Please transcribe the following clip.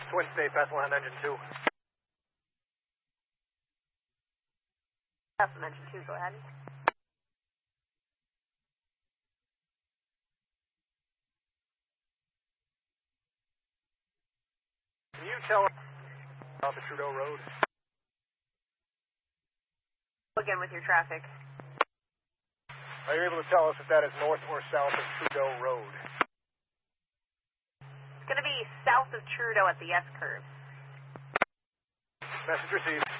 Twin State, Bethlehem, engine 2. Bethlehem, engine 2, go ahead. Can you tell us about the Trudeau Road? Again with your traffic. Are you able to tell us if that is north or south of Trudeau Road? It's going to be south of Trudeau at the S-curve. Message received.